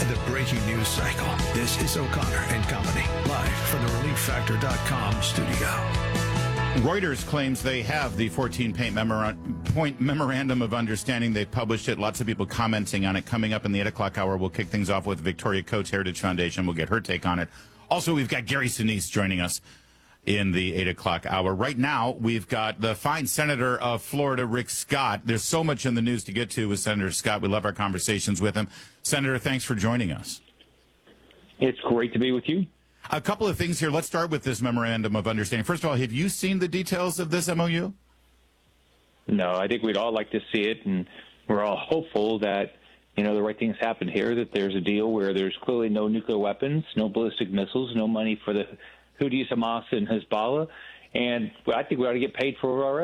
the breaking news cycle. This is O'Connor and Company, live from the ReliefFactor.com studio. Reuters claims they have the 14-point memorandum of understanding. They published it. Lots of people commenting on it. Coming up in the 8 o'clock hour, we'll kick things off with Victoria Coates Heritage Foundation. We'll get her take on it. Also, we've got Gary Sinise joining us in the 8 o'clock hour. Right now, we've got the fine senator of Florida, Rick Scott. There's so much in the news to get to with Senator Scott. We love our conversations with him. Senator, thanks for joining us. It's great to be with you. A couple of things here. Let's start with this memorandum of understanding. First of all, have you seen the details of this MOU? No, I think we'd all like to see it, and we're all hopeful that, the right things happen here, that there's a deal where there's clearly no nuclear weapons, no ballistic missiles, no money for the Houthis, Hamas, and Hezbollah, and I think we ought to get paid for our